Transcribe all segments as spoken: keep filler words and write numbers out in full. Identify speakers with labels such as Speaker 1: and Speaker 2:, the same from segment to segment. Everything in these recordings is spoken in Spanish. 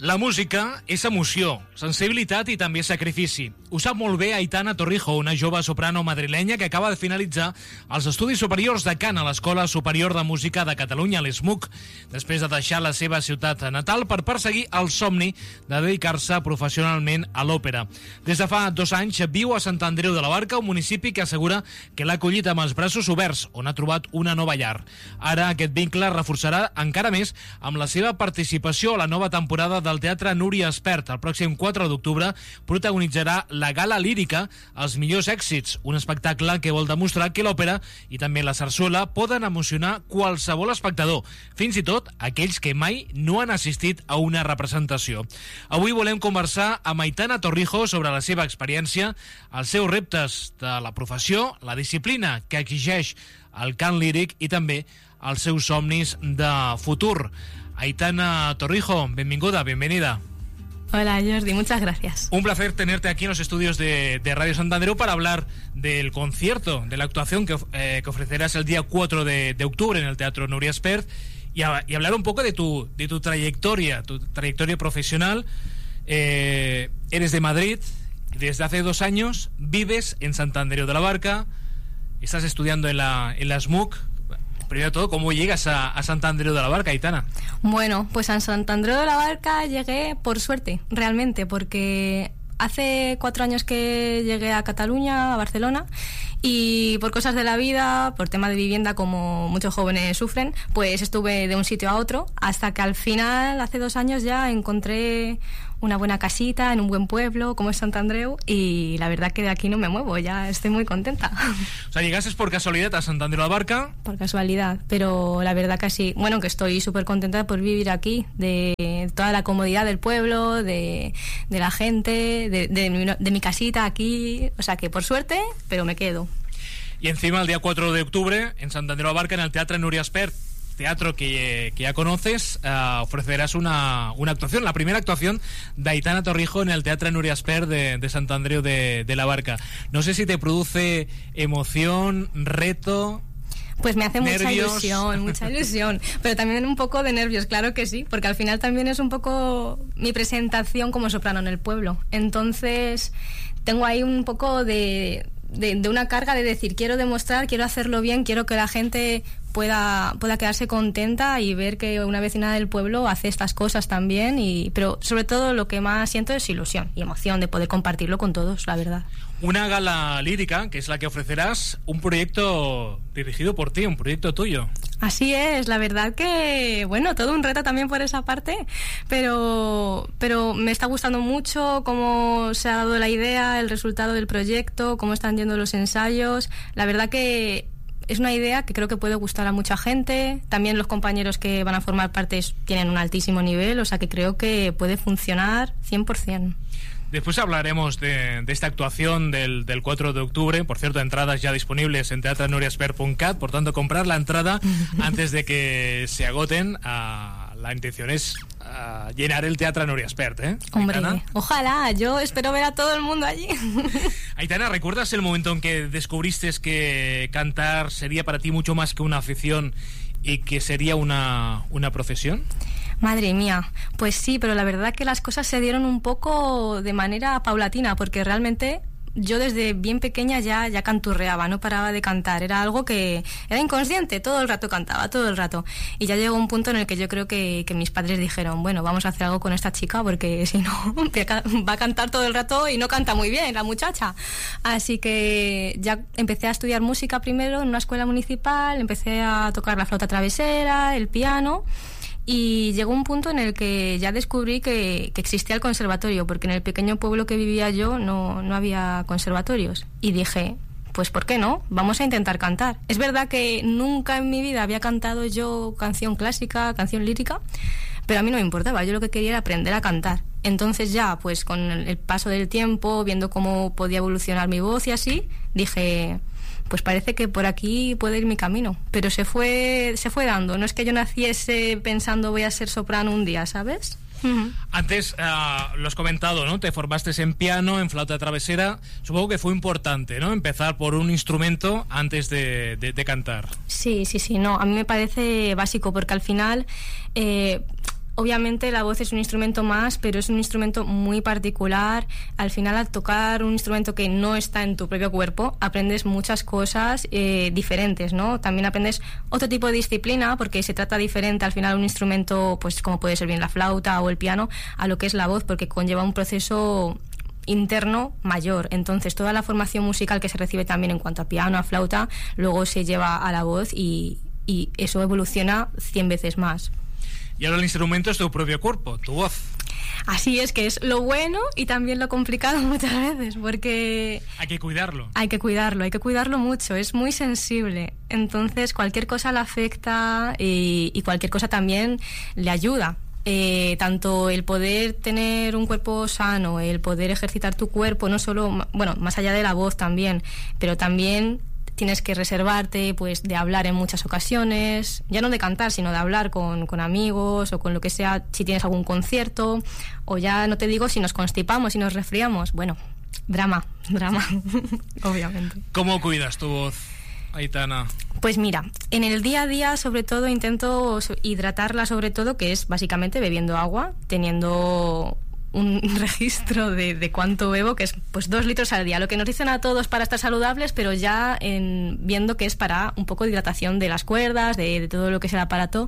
Speaker 1: La música és emoció, sensibilitat i també sacrifici. Ho sap molt bé Aitana Torrijo, una jove soprano madrilenya que acaba de finalitzar els estudis superiors de cant a l'Escola Superior de Música de Catalunya, l'E S M U C, després de deixar la seva ciutat natal per perseguir el somni de dedicar-se professionalment a l'òpera. Des de fa dos anys viu a Sant Andreu de la Barca, un municipi que assegura que l'ha acollit amb els braços oberts, on ha trobat una nova llar. Ara aquest vincle es reforçarà encara més amb la seva participació a la nova temporada del Teatre Núria Espert. El pròxim quatre d'octubre protagonitzarà la gala lírica Els millors èxits, un espectacle que vol demostrar que l'òpera i també la sarsuela poden emocionar qualsevol espectador, fins i tot aquells que mai no han assistit a una representació. Avui volem conversar amb Aitana Torrijo sobre la seva experiència, els seus reptes de la professió, la disciplina que exigeix el cant líric i també els seus somnis de futur. Aitana Torrijo, benvinguda, bienvenida.
Speaker 2: Hola Jordi, muchas gracias.
Speaker 1: Un placer tenerte aquí en los estudios de, de Radio Sant Andreu para hablar del concierto, de la actuación que, eh, que ofrecerás el día cuatro de, de octubre en el Teatro Núria Espert y, a, y hablar un poco de tu, de tu trayectoria, tu trayectoria profesional. Eh, eres de Madrid, desde hace dos años vives en Sant Andreu de la Barca, estás estudiando en la, en la E S M U C. Primero de todo, ¿cómo llegas a, a Sant Andreu de la Barca, Aitana?
Speaker 2: Bueno, pues a Sant Andreu de la Barca llegué por suerte, realmente, porque hace cuatro años que llegué a Cataluña, a Barcelona, y por cosas de la vida, por tema de vivienda, como muchos jóvenes sufren, pues estuve de un sitio a otro, hasta que al final, hace dos años ya, encontré una buena casita en un buen pueblo como es Sant Andreu, y la verdad que de aquí no me muevo, ya estoy muy contenta.
Speaker 1: O sea, llegaste por casualidad a Sant Andreu de la Barca.
Speaker 2: Por casualidad, pero la verdad que sí, bueno, que estoy súper contenta por vivir aquí, de toda la comodidad del pueblo, de, de la gente, de, de, mi, de mi casita aquí, o sea que por suerte, pero me quedo.
Speaker 1: Y encima el día cuatro de octubre en Sant Andreu de la Barca, en el Teatre Núria Espert, teatro que, que ya conoces, uh, ofrecerás una, una actuación, la primera actuación de Aitana Torrijo en el Teatre Núria Espert de, de Sant Andreu de, de la Barca. No sé si te produce emoción, reto.
Speaker 2: Pues me hace
Speaker 1: nervios.
Speaker 2: mucha ilusión, mucha ilusión, pero también un poco de nervios, claro que sí, porque al final también es un poco mi presentación como soprano en el pueblo. Entonces tengo ahí un poco de, de, de una carga de decir, quiero demostrar, quiero hacerlo bien, quiero que la gente pueda, pueda quedarse contenta y ver que una vecina del pueblo hace estas cosas también, y, pero sobre todo lo que más siento es ilusión y emoción de poder compartirlo con todos, la verdad.
Speaker 1: Una gala lírica, que es la que ofrecerás, un proyecto dirigido por ti, un proyecto tuyo.
Speaker 2: Así es, la verdad que, bueno, todo un reto también por esa parte, pero, pero me está gustando mucho cómo se ha dado la idea, el resultado del proyecto, cómo están yendo los ensayos. La verdad que es una idea que creo que puede gustar a mucha gente. También los compañeros que van a formar parte tienen un altísimo nivel, o sea que creo que puede funcionar cien por ciento.
Speaker 1: Después hablaremos de, de esta actuación del, del cuatro de octubre. Por cierto, entradas ya disponibles en teatre núria espert punto cat. Por tanto, comprar la entrada antes de que se agoten. Uh, la intención es uh, llenar el Teatre Núria Espert, ¿eh?
Speaker 2: Hombre,
Speaker 1: Aitana,
Speaker 2: ojalá. Yo espero ver a todo el mundo allí.
Speaker 1: Aitana, ¿recuerdas el momento en que descubriste que cantar sería para ti mucho más que una afición y que sería una, una profesión?
Speaker 2: Madre mía, pues sí, pero la verdad que las cosas se dieron un poco de manera paulatina, porque realmente yo desde bien pequeña ya, ya canturreaba, no paraba de cantar, era algo que era inconsciente, todo el rato cantaba, todo el rato, y ya llegó un punto en el que yo creo que, que mis padres dijeron, bueno, vamos a hacer algo con esta chica, porque si no va a cantar todo el rato y no canta muy bien la muchacha. Así que ya empecé a estudiar música primero en una escuela municipal, empecé a tocar la flauta travesera, el piano. Y llegó un punto en el que ya descubrí que, que existía el conservatorio, porque en el pequeño pueblo que vivía yo no, no había conservatorios. Y dije, pues ¿por qué no? Vamos a intentar cantar. Es verdad que nunca en mi vida había cantado yo canción clásica, canción lírica, pero a mí no me importaba, yo lo que quería era aprender a cantar. Entonces ya, pues con el paso del tiempo, viendo cómo podía evolucionar mi voz y así, dije, pues parece que por aquí puede ir mi camino. Pero se fue, se fue dando. No es que yo naciese pensando voy a ser soprano un día, ¿sabes? Uh-huh.
Speaker 1: Antes uh, lo has comentado, ¿no? Te formaste en piano, en flauta travesera. Supongo que fue importante, ¿no? Empezar por un instrumento antes de, de, de cantar.
Speaker 2: Sí, sí, sí. No, a mí me parece básico porque al final... Eh, Obviamente la voz es un instrumento más, pero es un instrumento muy particular. Al final, al tocar un instrumento que no está en tu propio cuerpo, aprendes muchas cosas eh, diferentes, ¿no? También aprendes otro tipo de disciplina, porque se trata diferente al final un instrumento, pues como puede ser bien la flauta o el piano, a lo que es la voz, porque conlleva un proceso interno mayor. Entonces, toda la formación musical que se recibe también en cuanto a piano, a flauta, luego se lleva a la voz y, y eso evoluciona cien veces más.
Speaker 1: Y ahora el instrumento es tu propio cuerpo, tu voz.
Speaker 2: Así es, que es lo bueno y también lo complicado muchas veces, porque
Speaker 1: hay que cuidarlo.
Speaker 2: Hay que cuidarlo, hay que cuidarlo mucho, es muy sensible. Entonces, cualquier cosa le afecta y, y cualquier cosa también le ayuda. Eh, tanto el poder tener un cuerpo sano, el poder ejercitar tu cuerpo, no solo, bueno, más allá de la voz también, pero también tienes que reservarte pues de hablar en muchas ocasiones, ya no de cantar, sino de hablar con, con amigos o con lo que sea, si tienes algún concierto, o ya no te digo si nos constipamos, si nos resfriamos, bueno, drama, drama, obviamente.
Speaker 1: ¿Cómo cuidas tu voz, Aitana?
Speaker 2: Pues mira, en el día a día sobre todo intento hidratarla, sobre todo, que es básicamente bebiendo agua, teniendo un registro de, de cuánto bebo, que es pues dos litros al día, lo que nos dicen a todos para estar saludables, pero ya en, viendo que es para un poco de hidratación de las cuerdas, de, de todo lo que es el aparato.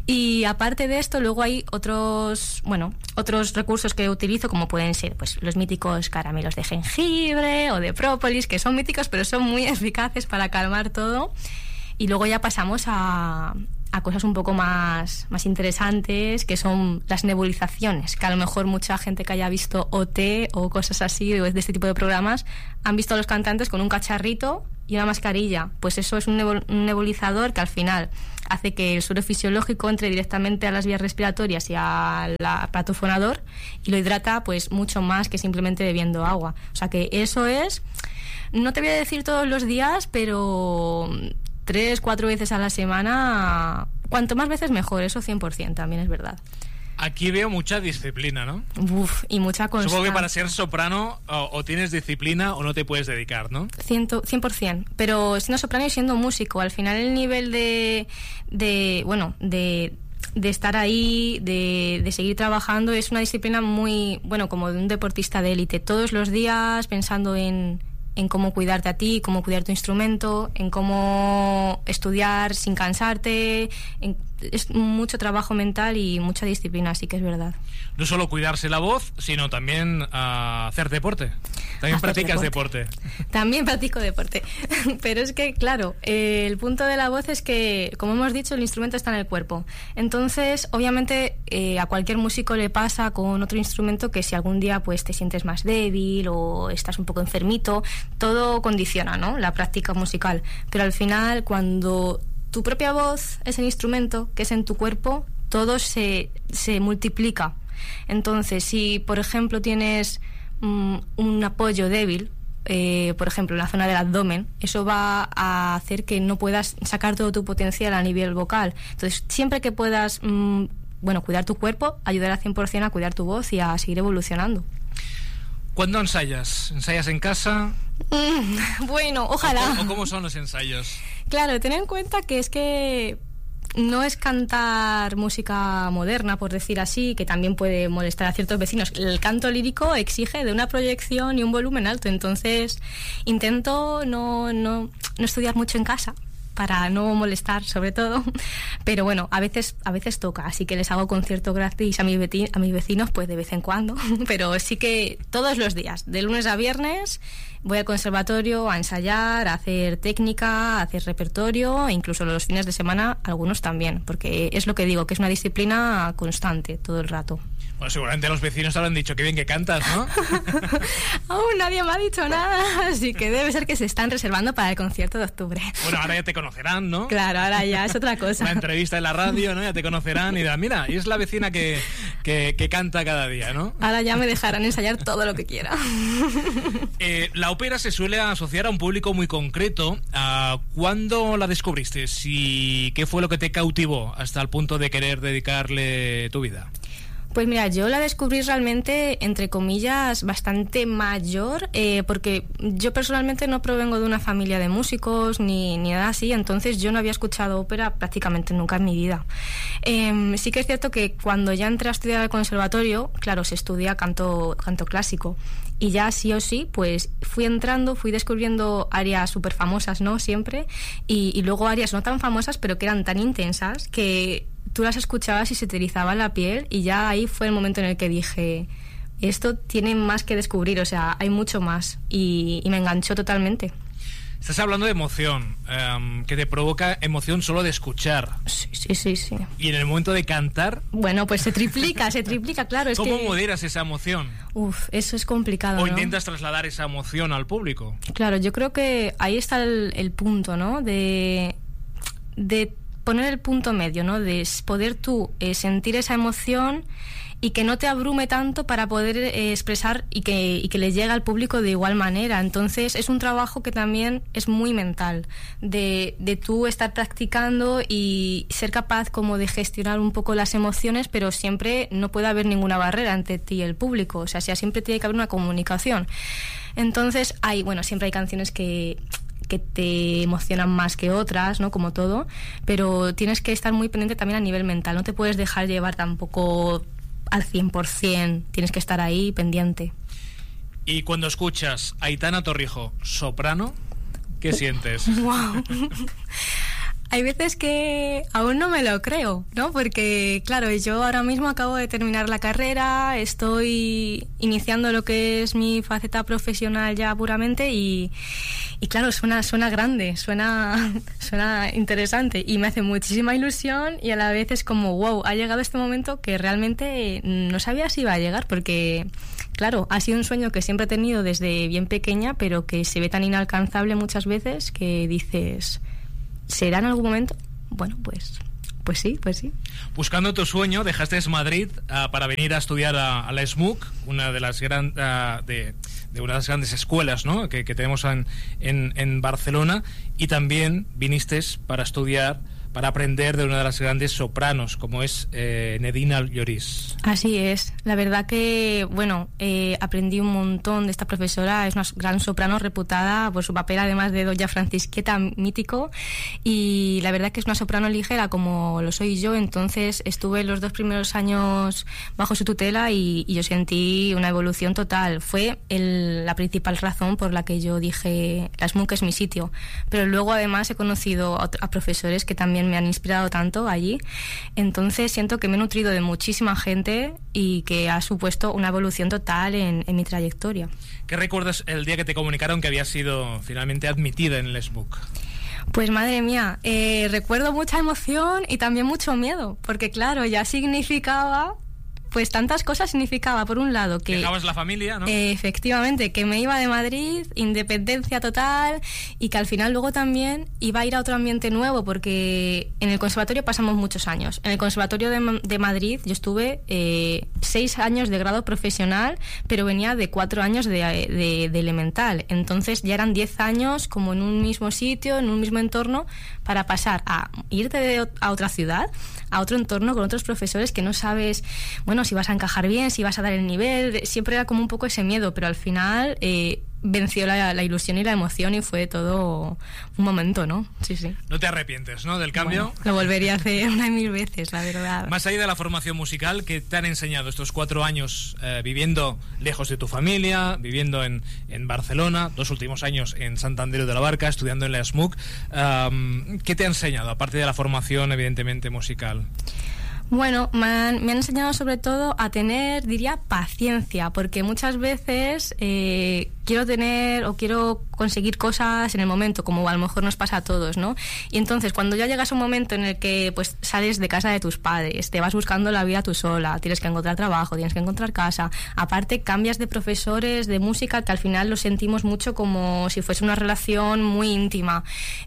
Speaker 2: Y aparte de esto, luego hay otros, bueno, otros recursos que utilizo, como pueden ser pues los míticos caramelos de jengibre o de própolis, que son míticos, pero son muy eficaces para calmar todo. Y luego ya pasamos a... a cosas un poco más, más interesantes, que son las nebulizaciones, que a lo mejor mucha gente que haya visto O T o cosas así, o de este tipo de programas, han visto a los cantantes con un cacharrito y una mascarilla. Pues eso es un, nebul- un nebulizador que al final hace que el suelo fisiológico entre directamente a las vías respiratorias y al aparato fonador y lo hidrata pues mucho más que simplemente bebiendo agua. O sea que eso es, no te voy a decir todos los días, pero tres, cuatro veces a la semana, cuanto más veces mejor, eso cien por ciento también es verdad.
Speaker 1: Aquí veo mucha disciplina, ¿no?
Speaker 2: Uf, y mucha constancia.
Speaker 1: Supongo que para ser soprano o, o tienes disciplina o no te puedes dedicar, ¿no? cien
Speaker 2: por ciento, pero siendo soprano y siendo músico, al final el nivel de, de bueno, de... de estar ahí, de, de seguir trabajando, es una disciplina muy, bueno, como de un deportista de élite, todos los días pensando en en cómo cuidarte a ti, cómo cuidar tu instrumento, en cómo estudiar sin cansarte. En, es mucho trabajo mental y mucha disciplina, así que es verdad.
Speaker 1: No solo cuidarse la voz, sino también uh, hacer deporte. También hacer practicas deporte. deporte. También
Speaker 2: practico deporte. Pero es que, claro, eh, el punto de la voz es que, como hemos dicho, el instrumento está en el cuerpo. Entonces, obviamente, eh, a cualquier músico le pasa con otro instrumento que si algún día pues te sientes más débil o estás un poco enfermito, todo condiciona, ¿no?, la práctica musical. Pero al final, cuando tu propia voz es el instrumento que es en tu cuerpo, todo se, se multiplica. Entonces, si por ejemplo tienes mm, un apoyo débil, eh, por ejemplo en la zona del abdomen, eso va a hacer que no puedas sacar todo tu potencial a nivel vocal. Entonces, siempre que puedas mm, bueno, cuidar tu cuerpo, ayudar al cien por ciento a cuidar tu voz y a seguir evolucionando.
Speaker 1: ¿Cuándo ensayas? ¿Ensayas en casa?
Speaker 2: Mm, bueno, ojalá.
Speaker 1: ¿O, o cómo son los ensayos?
Speaker 2: Claro, ten en cuenta que es que no es cantar música moderna, por decir así, que también puede molestar a ciertos vecinos. El canto lírico exige de una proyección y un volumen alto, entonces intento no, no, no estudiar mucho en casa para no molestar, sobre todo, pero bueno, a veces a veces toca, así que les hago concierto gratis a mis, veti- a mis vecinos pues de vez en cuando, pero sí que todos los días, de lunes a viernes, voy al conservatorio a ensayar, a hacer técnica, a hacer repertorio, e incluso los fines de semana algunos también, porque es lo que digo, que es una disciplina constante todo el rato.
Speaker 1: Bueno, seguramente los vecinos te habrán dicho qué bien que cantas, ¿no?
Speaker 2: Aún nadie me ha dicho nada, así que debe ser que se están reservando para el concierto de octubre.
Speaker 1: Bueno, ahora ya te conocerán, ¿no?
Speaker 2: Claro, ahora ya es otra cosa.
Speaker 1: Una entrevista en la radio, ¿no? Ya te conocerán y dirán, mira, y es la vecina que, que, que canta cada día, ¿no?
Speaker 2: Ahora ya me dejarán ensayar todo lo que quiera.
Speaker 1: Eh, la ópera se suele asociar a un público muy concreto. Uh, ¿Cuándo la descubriste? ¿Y qué fue lo que te cautivó hasta el punto de querer dedicarle tu vida?
Speaker 2: Pues mira, yo la descubrí realmente, entre comillas, bastante mayor, eh, porque yo personalmente no provengo de una familia de músicos ni, ni nada así, entonces yo no había escuchado ópera prácticamente nunca en mi vida. Eh, sí que es cierto que cuando ya entré a estudiar al conservatorio, claro, se estudia canto, canto clásico, y ya sí o sí, pues fui entrando, fui descubriendo áreas súper famosas, ¿no? Siempre, y, y luego áreas no tan famosas, pero que eran tan intensas que tú las escuchabas y se te erizaba la piel, y ya ahí fue el momento en el que dije, esto tiene más que descubrir, o sea, hay mucho más, y, y me enganchó totalmente.
Speaker 1: Estás hablando de emoción, um, que te provoca emoción solo de escuchar.
Speaker 2: Sí, sí, sí, sí.
Speaker 1: Y en el momento de cantar...
Speaker 2: Bueno, pues se triplica, se triplica, claro. Es
Speaker 1: ¿Cómo
Speaker 2: que...
Speaker 1: moderas esa emoción?
Speaker 2: Uf, eso es complicado,
Speaker 1: ¿O
Speaker 2: ¿no?
Speaker 1: intentas trasladar esa emoción al público?
Speaker 2: Claro, yo creo que ahí está el, el punto, ¿no? De, de poner el punto medio, ¿no? De poder tú eh, sentir esa emoción y que no te abrume tanto para poder eh, expresar y que, y que le llegue al público de igual manera. Entonces es un trabajo que también es muy mental, de, de tú estar practicando y ser capaz como de gestionar un poco las emociones, pero siempre no puede haber ninguna barrera entre ti y el público, o sea, siempre tiene que haber una comunicación. Entonces hay, bueno, siempre hay canciones que... que te emocionan más que otras, ¿no? Como todo, pero tienes que estar muy pendiente también a nivel mental, no te puedes dejar llevar tampoco al cien por ciento, tienes que estar ahí pendiente.
Speaker 1: Y cuando escuchas a Aitana Torrijo, soprano, ¿qué sientes?
Speaker 2: ¡Wow! Hay veces que aún no me lo creo, ¿no? Porque, claro, yo ahora mismo acabo de terminar la carrera, estoy iniciando lo que es mi faceta profesional ya puramente y, y claro, suena, suena grande, suena, suena interesante y me hace muchísima ilusión y a la vez es como, wow, ha llegado este momento que realmente no sabía si iba a llegar porque... Claro, ha sido un sueño que siempre he tenido desde bien pequeña, pero que se ve tan inalcanzable muchas veces que dices... ¿Será en algún momento? Bueno, pues pues sí, pues sí.
Speaker 1: Buscando tu sueño, dejaste Madrid uh, para venir a estudiar a, a la S M U C, una de las gran, uh, de, de una de las grandes escuelas, ¿no? que, que tenemos en, en, en Barcelona, y también viniste para estudiar, para aprender de una de las grandes sopranos, como es eh, Nedina Lloris.
Speaker 2: Así es. La verdad que, bueno, eh, aprendí un montón de esta profesora. Es una gran soprano reputada por su papel, además de Doña Francisqueta, mítico. Y la verdad que es una soprano ligera, como lo soy yo. Entonces estuve los dos primeros años bajo su tutela y, y yo sentí una evolución total. Fue el, la principal razón por la que yo dije, la S M U C es mi sitio. Pero luego, además, he conocido a, a profesores que también me han inspirado tanto allí, entonces siento que me he nutrido de muchísima gente y que ha supuesto una evolución total en, en mi trayectoria.
Speaker 1: ¿Qué recuerdas el día que te comunicaron que habías sido finalmente admitida en el S M U C?
Speaker 2: Pues madre mía, eh, recuerdo mucha emoción y también mucho miedo, porque claro, ya significaba... Pues tantas cosas significaba, por un lado, que...
Speaker 1: Dejabas la familia, ¿no?
Speaker 2: Eh, efectivamente, que me iba de Madrid, independencia total, y que al final luego también iba a ir a otro ambiente nuevo, porque en el conservatorio pasamos muchos años. En el conservatorio de, de Madrid yo estuve eh, seis años de grado profesional, pero venía de cuatro años de, de, de elemental. Entonces ya eran diez años como en un mismo sitio, en un mismo entorno, para pasar a irte de, a otra ciudad, a otro entorno con otros profesores que no sabes, bueno, si vas a encajar bien, si vas a dar el nivel, siempre era como un poco ese miedo, pero al final eh, venció la, la ilusión y la emoción y fue todo un momento, ¿no? Sí, sí.
Speaker 1: No te arrepientes, ¿no?, del cambio.
Speaker 2: Bueno, lo volvería a hacer una y mil veces, la verdad.
Speaker 1: Más allá de la formación musical, ¿qué te han enseñado estos cuatro años eh, viviendo lejos de tu familia, viviendo en, en Barcelona, dos últimos años en Sant Andreu de la Barca, estudiando en la S M U C? Um, ¿Qué te ha enseñado, aparte de la formación, evidentemente, musical?
Speaker 2: Bueno, me han, me han enseñado sobre todo a tener, diría, paciencia, porque muchas veces eh, quiero tener o quiero conseguir cosas en el momento, como a lo mejor nos pasa a todos, ¿no? Y entonces, cuando ya llegas a un momento en el que pues sales de casa de tus padres, te vas buscando la vida tú sola, tienes que encontrar trabajo, tienes que encontrar casa, aparte cambias de profesores de música, que al final lo sentimos mucho como si fuese una relación muy íntima.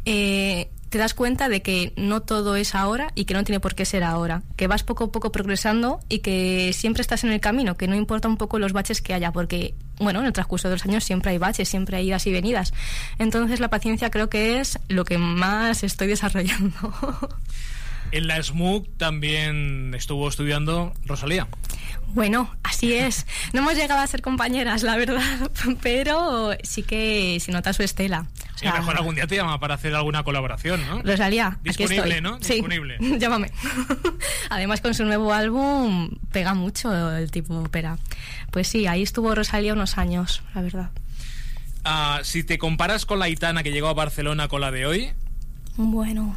Speaker 2: Eh... te das cuenta de que no todo es ahora y que no tiene por qué ser ahora, que vas poco a poco progresando y que siempre estás en el camino, que no importa un poco los baches que haya, porque, bueno, en el transcurso de los años siempre hay baches, siempre hay idas y venidas. Entonces la paciencia creo que es lo que más estoy desarrollando.
Speaker 1: En la S M U C también estuvo estudiando Rosalía.
Speaker 2: Bueno, así es. No hemos llegado a ser compañeras, la verdad, pero sí que se nota su estela. O sea,
Speaker 1: y a lo mejor algún día te llama para hacer alguna colaboración, ¿no?
Speaker 2: Rosalía,
Speaker 1: disponible,
Speaker 2: aquí estoy.
Speaker 1: ¿no?
Speaker 2: Sí,
Speaker 1: disponible.
Speaker 2: Llámame. Además, con su nuevo álbum pega mucho el tipo ópera. Pues sí, ahí estuvo Rosalía unos años, la verdad.
Speaker 1: Uh, si te comparas con la Aitana que llegó a Barcelona con la de hoy...
Speaker 2: Bueno,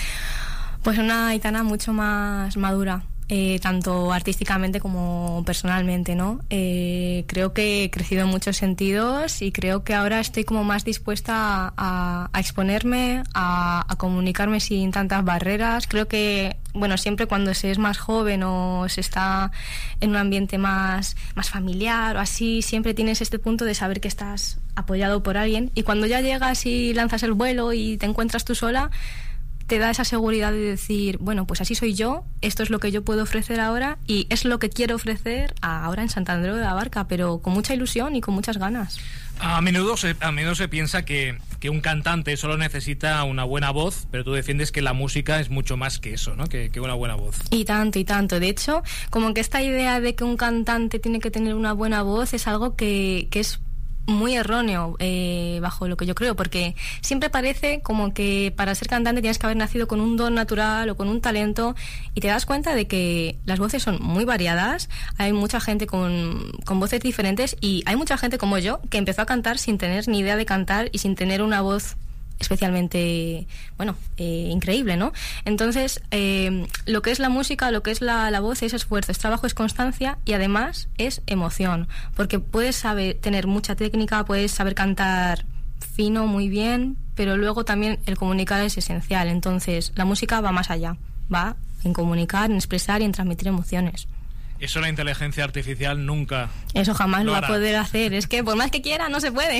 Speaker 2: pues una Aitana mucho más madura. Eh, tanto artísticamente como personalmente, ¿no? Eh, creo que he crecido en muchos sentidos y creo que ahora estoy como más dispuesta a, a exponerme, a, a comunicarme sin tantas barreras. Creo que, bueno, siempre cuando se es más joven o se está en un ambiente más, más familiar o así, siempre tienes este punto de saber que estás apoyado por alguien, y cuando ya llegas y lanzas el vuelo y te encuentras tú sola, te da esa seguridad de decir, bueno, pues así soy yo, esto es lo que yo puedo ofrecer ahora y es lo que quiero ofrecer ahora en Sant Andreu de la Barca, pero con mucha ilusión y con muchas ganas.
Speaker 1: A menudo se, a menudo se piensa que, que un cantante solo necesita una buena voz, pero tú defiendes que la música es mucho más que eso, ¿no? Que, que una buena voz.
Speaker 2: Y tanto, y tanto. De hecho, como que esta idea de que un cantante tiene que tener una buena voz es algo que, que es muy erróneo, eh, bajo lo que yo creo, porque siempre parece como que para ser cantante tienes que haber nacido con un don natural o con un talento, y te das cuenta de que las voces son muy variadas, hay mucha gente con, con voces diferentes, y hay mucha gente como yo que empezó a cantar sin tener ni idea de cantar y sin tener una voz especialmente, bueno, eh, increíble, ¿no? Entonces, eh, lo que es la música, lo que es la, la voz es esfuerzo, es trabajo, es constancia, y además es emoción, porque puedes saber tener mucha técnica, puedes saber cantar fino, muy bien, pero luego también el comunicar es esencial. Entonces, la música va más allá, va en comunicar, en expresar y en transmitir emociones.
Speaker 1: Eso la inteligencia artificial nunca...
Speaker 2: Eso jamás lo,
Speaker 1: lo
Speaker 2: va
Speaker 1: hará.
Speaker 2: a poder hacer, es que por más que quiera no se puede.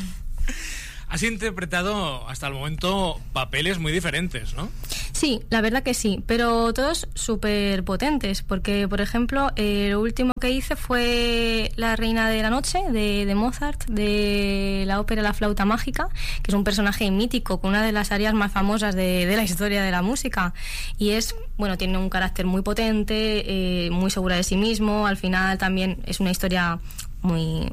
Speaker 1: Has interpretado hasta el momento papeles muy diferentes, ¿no?
Speaker 2: Sí, la verdad que sí, pero todos súper potentes, porque, por ejemplo, eh, lo último que hice fue La Reina de la Noche, de, de Mozart, de la ópera La Flauta Mágica, que es un personaje mítico, con una de las arias más famosas de, de la historia de la música, y es, bueno, tiene un carácter muy potente, eh, muy segura de sí mismo. Al final también es una historia muy...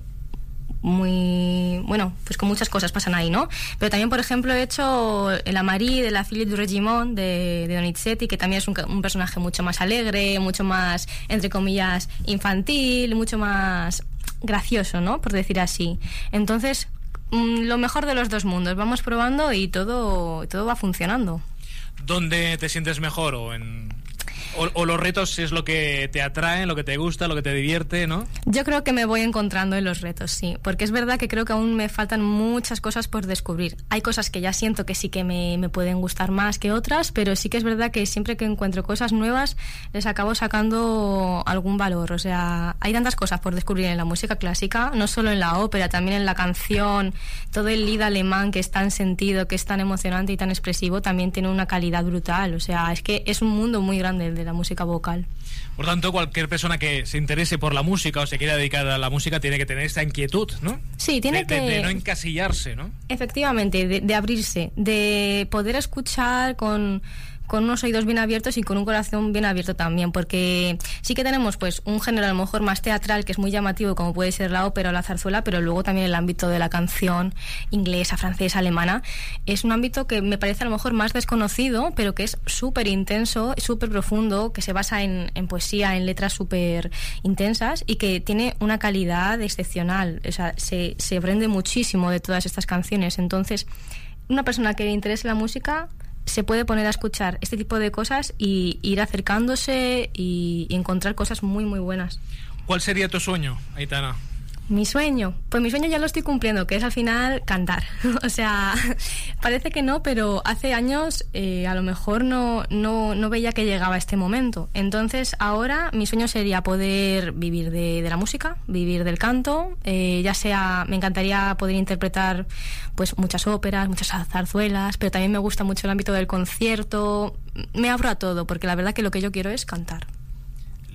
Speaker 2: muy, bueno, pues con muchas cosas pasan ahí, ¿no? Pero también, por ejemplo, he hecho El Amarí de la Philippe du Regiment de, de Donizetti, que también es un, un personaje mucho más alegre, mucho más, entre comillas, infantil, mucho más gracioso, ¿no? Por decir así. Entonces, mmm, lo mejor de los dos mundos, vamos probando y todo, todo va funcionando.
Speaker 1: ¿Dónde te sientes mejor? ¿O en...? O, o los retos es lo que te atrae, lo que te gusta, lo que te divierte, ¿no?
Speaker 2: Yo creo que me voy encontrando en los retos, sí, porque es verdad que creo que aún me faltan muchas cosas por descubrir. Hay cosas que ya siento que sí que me, me pueden gustar más que otras, pero sí que es verdad que siempre que encuentro cosas nuevas les acabo sacando algún valor. O sea, hay tantas cosas por descubrir en la música clásica, no solo en la ópera, también en la canción. Todo el lied alemán, que es tan sentido, que es tan emocionante y tan expresivo, también tiene una calidad brutal. O sea, es que es un mundo muy grande de la música vocal.
Speaker 1: Por tanto, cualquier persona que se interese por la música o se quiera dedicar a la música tiene que tener esta inquietud, ¿no?
Speaker 2: Sí, tiene
Speaker 1: de,
Speaker 2: que...
Speaker 1: De, de no encasillarse, ¿no?
Speaker 2: Efectivamente, de, de abrirse, de poder escuchar con... con unos oídos bien abiertos y con un corazón bien abierto también, porque sí que tenemos pues un género a lo mejor más teatral, que es muy llamativo, como puede ser la ópera o la zarzuela, pero luego también el ámbito de la canción inglesa, francesa, alemana, es un ámbito que me parece a lo mejor más desconocido, pero que es súper intenso, súper profundo, que se basa en, en poesía, en letras súper intensas y que tiene una calidad excepcional. O sea, se, se aprende muchísimo de todas estas canciones. Entonces, una persona que le interese la música se puede poner a escuchar este tipo de cosas y ir acercándose y, y encontrar cosas muy muy buenas.
Speaker 1: ¿Cuál sería tu sueño, Aitana?
Speaker 2: Mi sueño, pues mi sueño ya lo estoy cumpliendo, que es al final cantar. O sea, parece que no, pero hace años eh, a lo mejor no, no, no veía que llegaba este momento. Entonces ahora mi sueño sería poder vivir de, de la música, vivir del canto, eh, ya sea, me encantaría poder interpretar pues muchas óperas, muchas zarzuelas, pero también me gusta mucho el ámbito del concierto. Me abro a todo, porque la verdad que lo que yo quiero es cantar.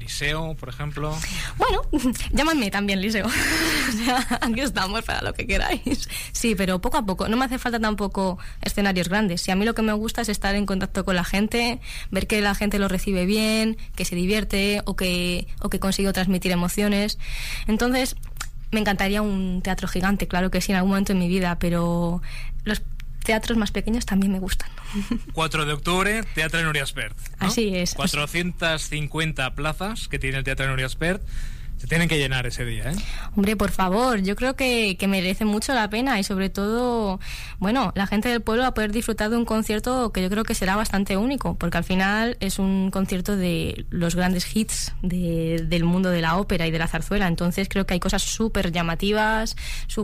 Speaker 1: Liceo, por ejemplo.
Speaker 2: Bueno, llámame también Liceo. O sea, aquí estamos para lo que queráis. Sí, pero poco a poco. No me hace falta tampoco escenarios grandes. Si a mí lo que me gusta es estar en contacto con la gente, ver que la gente lo recibe bien, que se divierte o que, o que consigue transmitir emociones. Entonces, me encantaría un teatro gigante, claro que sí, en algún momento en mi vida, pero los teatros más pequeños también me gustan.
Speaker 1: cuatro de octubre, Teatro Núria Espert, ¿no?
Speaker 2: Así es.
Speaker 1: cuatrocientas cincuenta plazas que tiene el Teatro Núria Espert. Se tienen que llenar ese día, ¿eh?
Speaker 2: Hombre, por favor, yo creo que, que merece mucho la pena y sobre todo, bueno, la gente del pueblo va a poder disfrutar de un concierto que yo creo que será bastante único, porque al final es un concierto de los grandes hits de, del mundo de la ópera y de la zarzuela, entonces creo que hay cosas súper llamativas,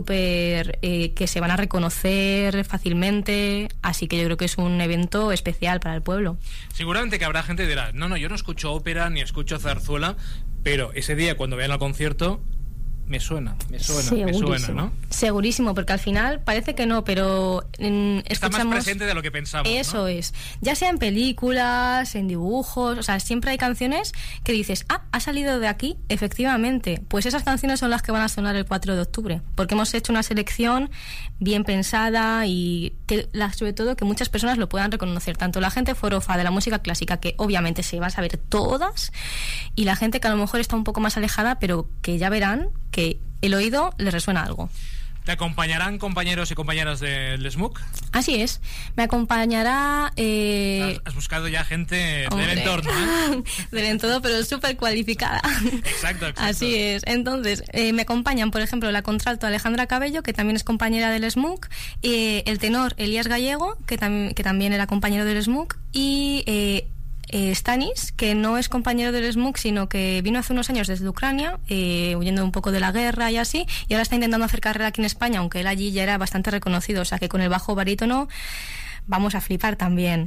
Speaker 2: súper eh, que se van a reconocer fácilmente, así que yo creo que es un evento especial para el pueblo.
Speaker 1: Seguramente que habrá gente que dirá, no, no, yo no escucho ópera ni escucho zarzuela, pero ese día cuando vean el concierto me suena, me suena,
Speaker 2: Segurísimo.
Speaker 1: me suena, ¿no?
Speaker 2: Segurísimo, porque al final parece que no, pero mm,
Speaker 1: está
Speaker 2: escuchamos...
Speaker 1: más presente de lo que pensamos,
Speaker 2: Eso
Speaker 1: ¿no?
Speaker 2: es, ya sea en películas, en dibujos, o sea, siempre hay canciones que dices, ah, ha salido de aquí, efectivamente, pues esas canciones son las que van a sonar el cuatro de octubre, porque hemos hecho una selección bien pensada y que, la, sobre todo que muchas personas lo puedan reconocer, tanto la gente forofa de la música clásica, que obviamente se va a saber todas, y la gente que a lo mejor está un poco más alejada, pero que ya verán que el oído les resuena algo.
Speaker 1: ¿Te acompañarán compañeros y compañeras del S M U C?
Speaker 2: Así es. Me acompañará... Eh...
Speaker 1: Has, has buscado ya gente
Speaker 2: Hombre.
Speaker 1: del entorno, ¿eh?
Speaker 2: Del entorno, pero súper cualificada.
Speaker 1: Exacto, exacto.
Speaker 2: Así es. Entonces, eh, me acompañan, por ejemplo, la contralto Alejandra Cabello, que también es compañera del S M U C, eh, el tenor Elías Gallego, que, tam- que también era compañero del S M U C, y... Eh, Eh, Stanis, que no es compañero del S M U C, sino que vino hace unos años desde Ucrania, eh, huyendo un poco de la guerra y así, y ahora está intentando hacer carrera aquí en España, aunque él allí ya era bastante reconocido, o sea que con el bajo barítono vamos a flipar también.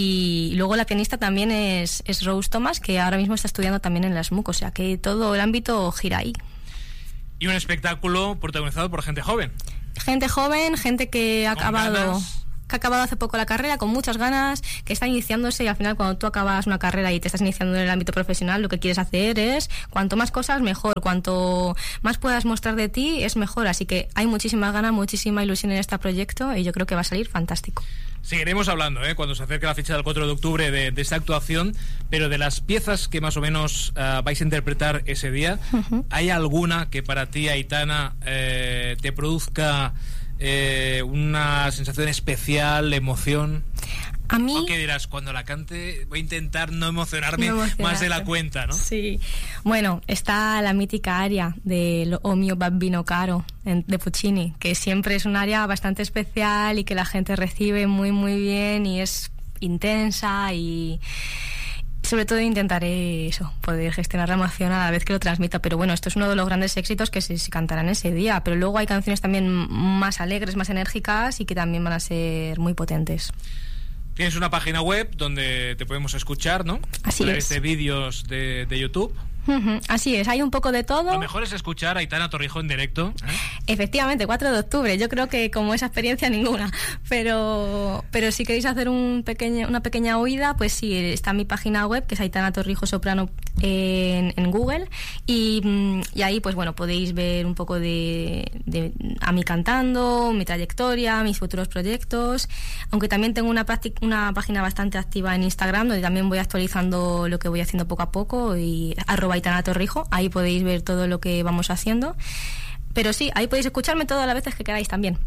Speaker 2: Y luego la pianista también es, es Rose Thomas, que ahora mismo está estudiando también en la S M U C, o sea que todo el ámbito gira ahí.
Speaker 1: Y un espectáculo protagonizado por gente joven.
Speaker 2: Gente joven, gente que ha
Speaker 1: Con
Speaker 2: acabado...
Speaker 1: ganas.
Speaker 2: que ha acabado hace poco la carrera, con muchas ganas, que está iniciándose, y al final cuando tú acabas una carrera y te estás iniciando en el ámbito profesional, lo que quieres hacer es, cuanto más cosas, mejor, cuanto más puedas mostrar de ti, es mejor, así que hay muchísimas ganas, muchísima ilusión en este proyecto y yo creo que va a salir fantástico.
Speaker 1: Seguiremos hablando, ¿eh? Cuando se acerque la fecha del cuatro de octubre de, de esta actuación, pero de las piezas que más o menos uh, vais a interpretar ese día, uh-huh. ¿hay alguna que para ti, Aitana, eh, te produzca eh, una sensación especial, emoción?
Speaker 2: A mí...
Speaker 1: ¿O qué dirás? Cuando la cante voy a intentar no emocionarme no más de la cuenta, ¿no?
Speaker 2: Sí. Bueno, está la mítica aria de O mio babbino caro, de Puccini, que siempre es un aria bastante especial y que la gente recibe muy, muy bien y es intensa y... Sobre todo intentaré eso, poder gestionar la emoción a la vez que lo transmita, pero bueno, esto es uno de los grandes éxitos que se, se cantarán ese día, pero luego hay canciones también más alegres, más enérgicas y que también van a ser muy potentes.
Speaker 1: Tienes una página web donde te podemos escuchar, ¿no?
Speaker 2: Así
Speaker 1: a
Speaker 2: es.
Speaker 1: De vídeos de, de YouTube.
Speaker 2: Uh-huh. Así es, hay un poco de todo.
Speaker 1: Lo mejor es escuchar a Aitana Torrijos en directo, ¿eh?
Speaker 2: Efectivamente, cuatro de octubre, yo creo que como esa experiencia ninguna, pero pero si queréis hacer un pequeño, una pequeña oída, pues sí, está mi página web, que es Aitana Torrijos Soprano en, en Google, y, y ahí pues bueno, podéis ver un poco de, de a mí cantando, mi trayectoria, mis futuros proyectos, aunque también tengo una, práctica, una página bastante activa en Instagram, donde también voy actualizando lo que voy haciendo poco a poco, y arroba Aitana Torrijo, ahí podéis ver todo lo que vamos haciendo. Pero sí, ahí podéis escucharme todas las veces que queráis también.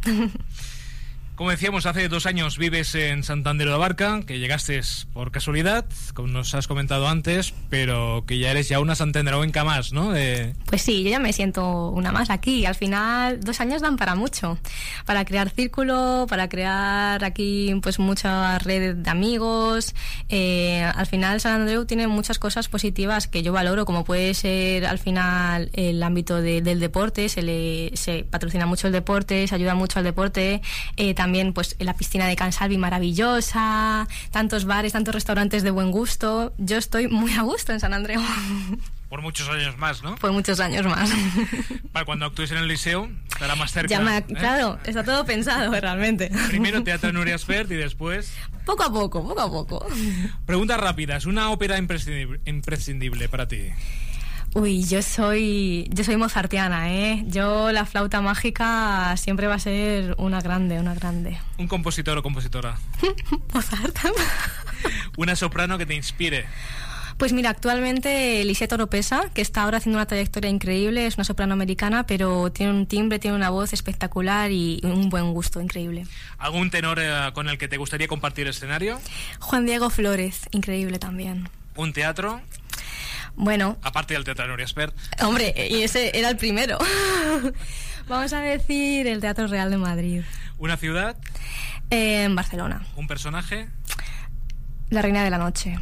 Speaker 1: Como decíamos, hace dos años vives en Santander de la Barca, que llegaste por casualidad, como nos has comentado antes, pero que ya eres ya una santanderoenca más, ¿no? De...
Speaker 2: Pues sí, yo ya me siento una más aquí. Al final, dos años dan para mucho. Para crear círculo, para crear aquí pues mucha red de amigos. Eh, al final, Sant Andreu tiene muchas cosas positivas que yo valoro, como puede ser al final el ámbito de, del deporte. Se, le, se patrocina mucho el deporte, se ayuda mucho al deporte. Eh, también También pues la piscina de Can Salvi maravillosa, tantos bares, tantos restaurantes de buen gusto. Yo estoy muy a gusto en Sant Andreu.
Speaker 1: Por muchos años más, ¿no?
Speaker 2: Por muchos años más.
Speaker 1: Para cuando actúes en el Liceo, estará más cerca.
Speaker 2: Ya me,
Speaker 1: ¿eh?
Speaker 2: Claro, está todo pensado realmente.
Speaker 1: Primero Teatro Núria Espert y después...
Speaker 2: Poco a poco, poco a poco.
Speaker 1: Preguntas rápidas. Una ópera imprescindible, imprescindible para ti.
Speaker 2: Uy, yo soy yo soy mozartiana, ¿eh? Yo la flauta mágica siempre va a ser una grande, una grande.
Speaker 1: Un compositor o compositora.
Speaker 2: Mozart.
Speaker 1: Una soprano que te inspire.
Speaker 2: Pues mira, actualmente Lisette Oropesa, que está ahora haciendo una trayectoria increíble, es una soprano americana, pero tiene un timbre, tiene una voz espectacular y un buen gusto increíble.
Speaker 1: ¿Algún tenor eh, con el que te gustaría compartir escenario?
Speaker 2: Juan Diego Flórez, increíble también.
Speaker 1: ¿Un teatro?
Speaker 2: Bueno...
Speaker 1: Aparte del Teatro Núria Espert.
Speaker 2: Hombre, y ese era el primero. Vamos a decir el Teatro Real de Madrid.
Speaker 1: ¿Una ciudad?
Speaker 2: Eh, en Barcelona.
Speaker 1: ¿Un personaje?
Speaker 2: La Reina de la Noche.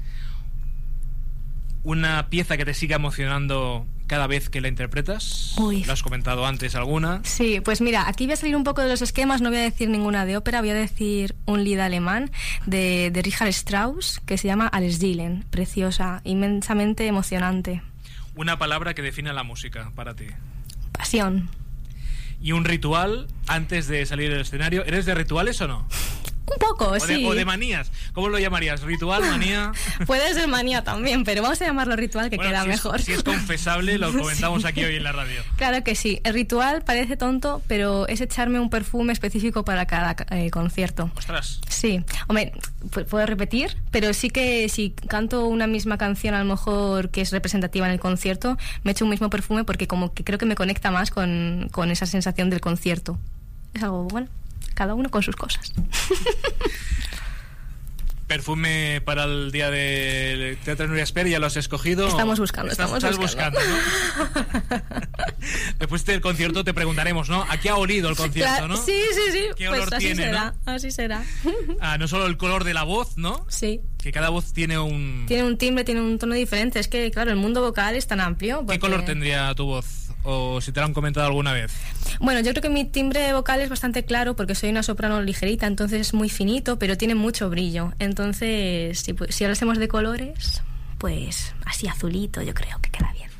Speaker 1: ¿Una pieza que te siga emocionando cada vez que la interpretas?
Speaker 2: Uy.
Speaker 1: ¿Lo has comentado antes alguna?
Speaker 2: Sí, pues mira, aquí voy a salir un poco de los esquemas, no voy a decir ninguna de ópera, voy a decir un lied alemán de, de Richard Strauss, que se llama Alles Dielen, preciosa, inmensamente emocionante.
Speaker 1: Una palabra que define la música para ti.
Speaker 2: Pasión.
Speaker 1: ¿Y un ritual antes de salir del escenario? ¿Eres de rituales o no?
Speaker 2: Un poco,
Speaker 1: o
Speaker 2: sí.
Speaker 1: De, o de manías. ¿Cómo lo llamarías? ¿Ritual, manía?
Speaker 2: Puede ser manía también, pero vamos a llamarlo ritual, que
Speaker 1: bueno,
Speaker 2: queda
Speaker 1: si
Speaker 2: mejor.
Speaker 1: Es, si es confesable, lo comentamos
Speaker 2: sí.
Speaker 1: aquí hoy en la radio.
Speaker 2: Claro que sí. El ritual parece tonto, pero es echarme un perfume específico para cada eh, concierto.
Speaker 1: ¡Ostras!
Speaker 2: Sí. Hombre, puedo repetir, pero sí que si canto una misma canción, a lo mejor que es representativa en el concierto, me echo un mismo perfume porque como que creo que me conecta más con, con esa sensación del concierto. Es algo bueno. Cada uno con sus cosas.
Speaker 1: Perfume para el día del Teatro Núria Espert, ¿ya lo has escogido?
Speaker 2: Estamos buscando,
Speaker 1: estás,
Speaker 2: estamos
Speaker 1: estás
Speaker 2: buscando.
Speaker 1: buscando, ¿no? Después del concierto te preguntaremos, ¿no? ¿A qué ha olido el concierto,
Speaker 2: claro,
Speaker 1: no?
Speaker 2: Sí, sí, sí.
Speaker 1: ¿Qué
Speaker 2: pues
Speaker 1: olor
Speaker 2: así
Speaker 1: tiene,
Speaker 2: será,
Speaker 1: ¿no?
Speaker 2: así será.
Speaker 1: Ah, no solo el color de la voz, ¿no?
Speaker 2: Sí.
Speaker 1: Que cada voz tiene un...
Speaker 2: Tiene un timbre, tiene un tono diferente. Es que, claro, el mundo vocal es tan amplio. Porque...
Speaker 1: ¿Qué color tendría tu voz? O si te lo han comentado alguna vez.
Speaker 2: Bueno, yo creo que mi timbre vocal es bastante claro porque soy una soprano ligerita, entonces es muy finito, pero tiene mucho brillo. Entonces, si, si hablásemos de colores, pues así azulito yo creo que queda bien.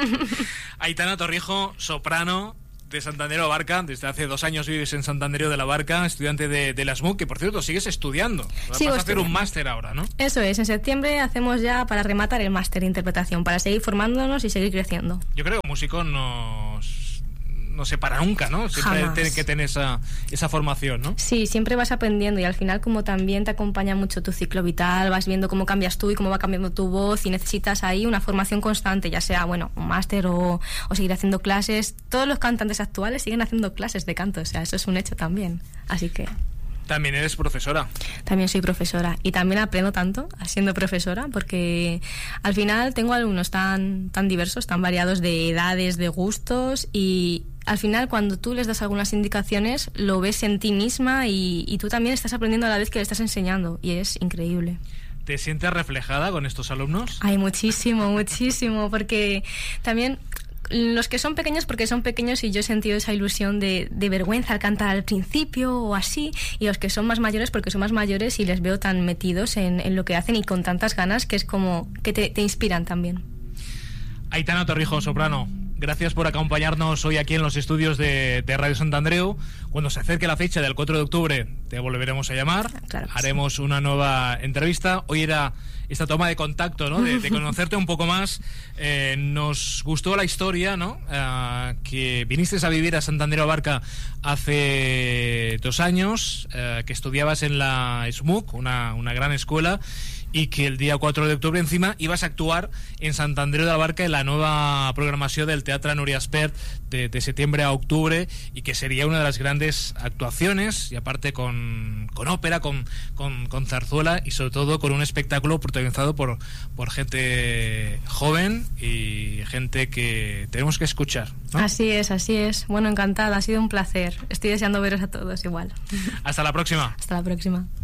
Speaker 1: Aitana Torrijo, soprano de Sant Andreu de la Barca. Desde hace dos años vives en Sant Andreu de la Barca, estudiante de, de la S M U, que por cierto sigues estudiando. Vas
Speaker 2: Sigo
Speaker 1: a hacer
Speaker 2: estudiando.
Speaker 1: un máster ahora, ¿no?
Speaker 2: Eso es, en septiembre hacemos ya para rematar el máster de interpretación, para seguir formándonos y seguir creciendo.
Speaker 1: Yo creo que músico nos... no se para nunca, ¿no? Siempre
Speaker 2: Jamás.
Speaker 1: tiene que tener esa, esa formación, ¿no?
Speaker 2: Sí, siempre vas aprendiendo y al final como también te acompaña mucho tu ciclo vital, vas viendo cómo cambias tú y cómo va cambiando tu voz y necesitas ahí una formación constante, ya sea, bueno, un máster o, o seguir haciendo clases. Todos los cantantes actuales siguen haciendo clases de canto, o sea, eso es un hecho también. Así que...
Speaker 1: También eres profesora.
Speaker 2: También soy profesora y también aprendo tanto siendo profesora porque al final tengo alumnos tan, tan diversos, tan variados de edades, de gustos y al final cuando tú les das algunas indicaciones lo ves en ti misma y, y tú también estás aprendiendo a la vez que le estás enseñando y es increíble.
Speaker 1: ¿Te sientes reflejada con estos alumnos?
Speaker 2: Hay muchísimo, muchísimo, porque también... Los que son pequeños porque son pequeños y yo he sentido esa ilusión de, de vergüenza al cantar al principio o así, y los que son más mayores porque son más mayores y les veo tan metidos en, en lo que hacen y con tantas ganas que es como que te, te inspiran también.
Speaker 1: Aitana Torrijo, soprano, gracias por acompañarnos hoy aquí en los estudios de, de Radio Sant Andreu. Cuando se acerque la fecha del cuatro de octubre te volveremos a llamar,
Speaker 2: claro que
Speaker 1: haremos sí. una nueva entrevista. Hoy era esta toma de contacto, ¿no? de, de conocerte un poco más. Eh, nos gustó la historia, ¿no? Uh, que viniste a vivir a Sant Andreu de la Barca hace dos años, uh, que estudiabas en la S M U C, una, una gran escuela, y que el día cuatro de octubre encima ibas a actuar en Sant Andreu de la Barca en la nueva programació del Teatre Núria Espert de, de septiembre a octubre, y que sería una de las grandes actuaciones, y aparte con, con ópera, con, con, con zarzuela, y sobre todo con un espectáculo protagonizado por, por gente joven y gente que tenemos que escuchar, ¿no?
Speaker 2: Así es, así es. Bueno, encantada, ha sido un placer. Estoy deseando veros a todos igual.
Speaker 1: Hasta la próxima.
Speaker 2: Hasta la próxima.